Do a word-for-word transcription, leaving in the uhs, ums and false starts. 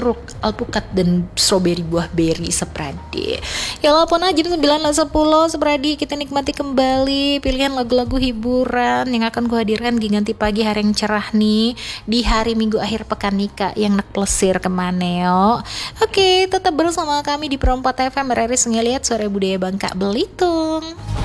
jeruk, alpukat, dan strawberry buah berry sepradi. Ya walaupun aja jam sembilan sepuluh sepradi kita nikmati kembali pilihan lagu-lagu hiburan yang akan ku hadirkan di ganti pagi hari yang cerah nih di hari Minggu akhir pekan nikah yang nak plesir kemana yo. Oke, tetap bersama kami di Perempat F M R R I Sungai Liat Suara Budaya Bangka Belitung.